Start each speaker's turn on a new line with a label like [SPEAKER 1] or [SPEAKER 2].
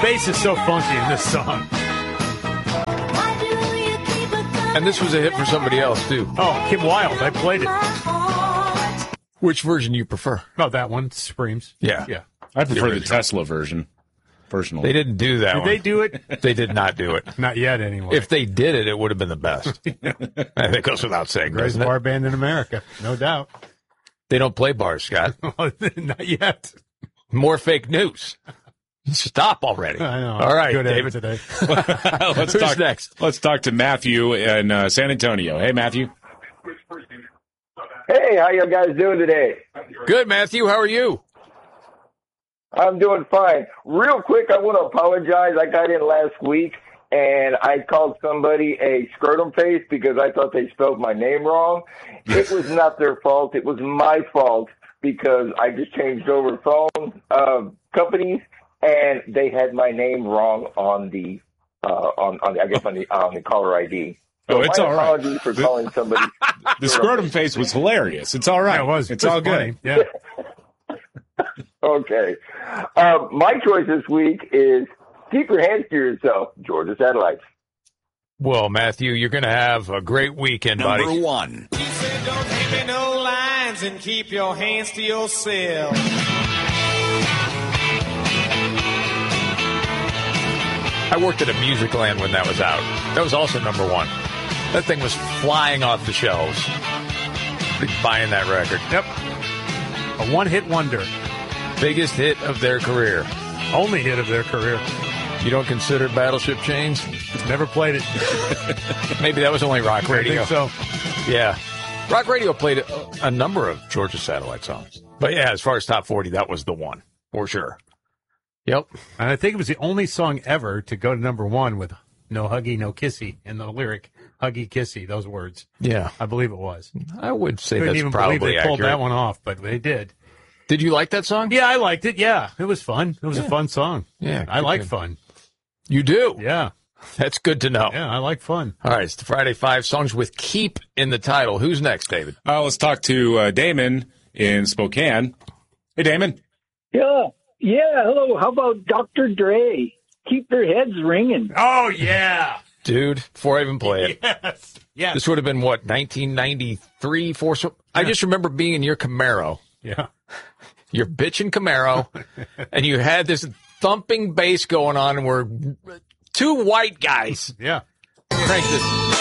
[SPEAKER 1] bass is so funky in this song.
[SPEAKER 2] And this was a hit for somebody else, too.
[SPEAKER 1] Oh, Kim Wilde. I played it.
[SPEAKER 2] Which version you prefer?
[SPEAKER 1] Oh, that one, Supremes.
[SPEAKER 2] Yeah.
[SPEAKER 1] Yeah.
[SPEAKER 3] I prefer the Tesla version, personally.
[SPEAKER 2] They didn't do that one.
[SPEAKER 1] Did they do it?
[SPEAKER 2] They did not do it.
[SPEAKER 1] Not yet, anyway.
[SPEAKER 2] If they did it, it would have been the best. I think it goes without saying,
[SPEAKER 1] Greatest
[SPEAKER 2] doesn't
[SPEAKER 1] bar
[SPEAKER 2] it?
[SPEAKER 1] band in America, no doubt.
[SPEAKER 2] They don't play bars, Scott.
[SPEAKER 1] Not yet.
[SPEAKER 2] More fake news. Stop already.
[SPEAKER 1] I know.
[SPEAKER 2] All right,
[SPEAKER 1] Good
[SPEAKER 2] David.
[SPEAKER 1] today.
[SPEAKER 2] Who's next?
[SPEAKER 3] Let's talk to Matthew in San Antonio. Hey, Matthew.
[SPEAKER 4] Hey, how you guys doing today?
[SPEAKER 2] Good, Matthew. How are you?
[SPEAKER 4] I'm doing fine. Real quick, I want to apologize. I got in last week, and I called somebody a scrotum face because I thought they spelled my name wrong. It was not their fault. It was my fault because I just changed over phone companies, and they had my name wrong on the on the caller ID. So
[SPEAKER 3] It's all right.
[SPEAKER 4] Apologies for calling somebody.
[SPEAKER 3] The scrotum face was hilarious. It's all right.
[SPEAKER 1] Yeah, it was.
[SPEAKER 3] It's all
[SPEAKER 1] funny.
[SPEAKER 3] good.
[SPEAKER 1] Yeah.
[SPEAKER 4] Okay. My choice this week is keep your hands to yourself, Georgia Satellites.
[SPEAKER 2] Well, Matthew, you're going to have a great weekend, buddy.
[SPEAKER 5] Number one.
[SPEAKER 6] He said, don't give me no lines and keep your hands to yourself.
[SPEAKER 2] I worked at a Musicland when that was out. That was also number one. That thing was flying off the shelves. Buying that record.
[SPEAKER 1] Yep. A one-hit wonder.
[SPEAKER 2] Biggest hit of their career.
[SPEAKER 1] Only hit of their career.
[SPEAKER 2] You don't consider Battleship Chains?
[SPEAKER 1] Never played it.
[SPEAKER 2] Maybe that was only rock radio.
[SPEAKER 1] I think so.
[SPEAKER 2] Yeah. Rock radio played a number of Georgia Satellite songs. But yeah, as far as top 40, that was the one, for sure. Yep.
[SPEAKER 1] And I think it was the only song ever to go to number one with no huggy, no kissy in the lyric. Huggy, kissy, those words.
[SPEAKER 2] Yeah.
[SPEAKER 1] I believe it was.
[SPEAKER 2] I would say
[SPEAKER 1] Couldn't
[SPEAKER 2] that's
[SPEAKER 1] even
[SPEAKER 2] probably
[SPEAKER 1] believe they pulled
[SPEAKER 2] accurate.
[SPEAKER 1] that one off, but they did.
[SPEAKER 2] Did you like that song?
[SPEAKER 1] Yeah, I liked it. Yeah, it was fun. It was a fun song.
[SPEAKER 2] Yeah.
[SPEAKER 1] I like fun.
[SPEAKER 2] You do?
[SPEAKER 1] Yeah.
[SPEAKER 2] That's good to know.
[SPEAKER 1] Yeah, I like fun.
[SPEAKER 2] All right, it's the Friday Five songs with keep in the title. Who's next, David?
[SPEAKER 3] Let's talk to Damon in Spokane. Hey, Damon.
[SPEAKER 7] Yeah. Hello. How about Dr. Dre? Keep their heads ringing.
[SPEAKER 1] Oh, yeah.
[SPEAKER 2] Dude, before I even play it.
[SPEAKER 1] Yes. Yes.
[SPEAKER 2] This would have been, what, 1993, 4? So I just remember being in your Camaro.
[SPEAKER 1] Yeah.
[SPEAKER 2] Your bitchin' Camaro, and you had this thumping bass going on, and we're two white guys.
[SPEAKER 1] Yeah.
[SPEAKER 2] Crank this.